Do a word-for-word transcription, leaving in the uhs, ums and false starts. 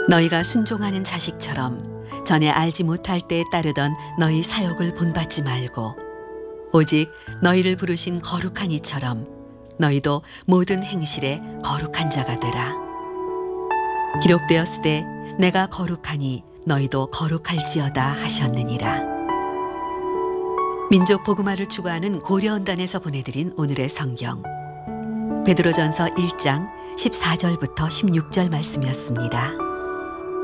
너희가 순종하는 자식처럼 전에 알지 못할 때에 따르던 너희 사욕을 본받지 말고 오직 너희를 부르신 거룩한 이처럼 너희도 모든 행실에 거룩한 자가 되라. 기록되었으되 내가 거룩하니 너희도 거룩할지어다 하셨느니라. 민족 복음화를 추구하는 고려언단에서 보내드린 오늘의 성경 베드로전서 일 장 십사 절부터 십육 절 말씀이었습니다.